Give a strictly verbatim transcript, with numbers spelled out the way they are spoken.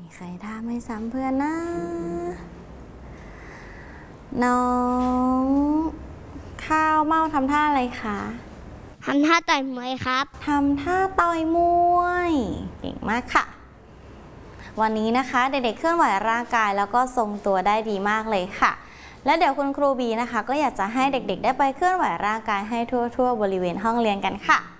มีใครท่าไม่ซ้ำเพื่อนนะน้องข้าวเม่าทำท่าอะไรคะทำท่าต่อยมวยครับทำท่าต่อยมวยเก่งมากค่ะวันนี้นะคะเด็กๆเคลื่อนไหวร่างกายแล้วก็ทรงตัวได้ดีมากเลยค่ะและเดี๋ยวคุณครูบีนะคะก็อยากจะให้เด็กๆได้ไปเคลื่อนไหวร่างกายให้ทั่วๆบริเวณห้องเรียนกันค่ะ